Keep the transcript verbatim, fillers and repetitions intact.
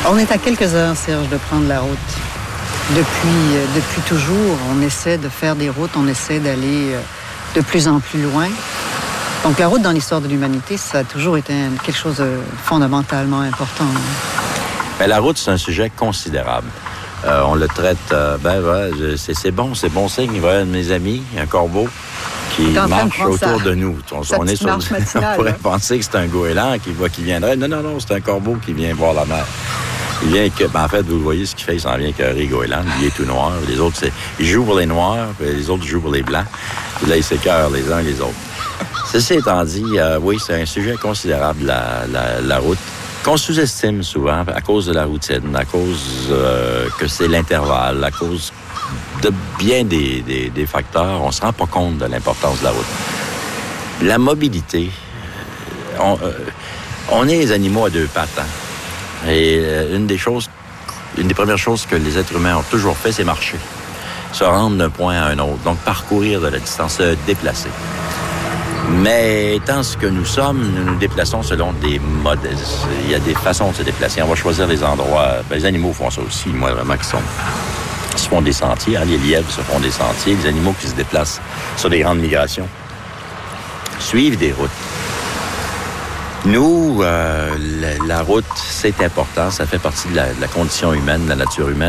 On est à quelques heures, Serge, de prendre la route. Depuis, euh, depuis toujours, on essaie de faire des routes, on essaie d'aller euh, de plus en plus loin. Donc la route dans l'histoire de l'humanité, ça a toujours été quelque chose de fondamentalement important. Bien, la route, c'est un sujet considérable. Euh, on le traite, euh, ben ouais, c'est, c'est bon, c'est bon signe. Voilà, un de mes amis, un corbeau, qui marche autour ça. de nous. On, on est sur, on pourrait penser que c'est un goéland qui, va, qui viendrait. Non, non, non, c'est un corbeau qui vient voir la mer. Il vient que, ben en fait, vous voyez ce qu'il fait, il s'en vient qu'un goéland. Il est tout noir. Les autres, c'est, il joue pour les noirs, puis les autres jouent pour les blancs. Puis là, ils s'écœurent les uns et les autres. Ceci étant dit, euh, oui, c'est un sujet considérable, la, la, la route, qu'on sous-estime souvent à cause de la routine, à cause euh, que c'est l'intervalle, à cause de bien des, des, des facteurs. On ne se rend pas compte de l'importance de la route. La mobilité, on, euh, on est les animaux à deux pattes. Hein? Et euh, une des choses, une des premières choses que les êtres humains ont toujours fait, c'est marcher. Se rendre d'un point à un autre. Donc, parcourir de la distance, se déplacer. Mais étant ce que nous sommes, nous nous déplaçons selon des modes. Il y a des façons de se déplacer. On va choisir les endroits. Ben, les animaux font ça aussi, moi, vraiment, qui sont... Ils se font des sentiers. Hein? Les lièvres se font des sentiers. Les animaux qui se déplacent sur des grandes migrations suivent des routes. Nous, euh, la, la route, c'est important. Ça fait partie de la, de la condition humaine, de la nature humaine.